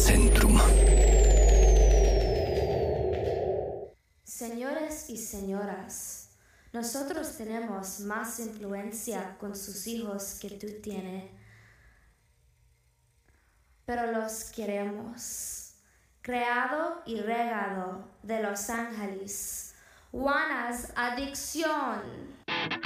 Centrum. Señores y señoras, nosotros tenemos más influencia con sus hijos que tú tienes, pero los queremos. Creado y regado de Los Ángeles, Juana's Adicción.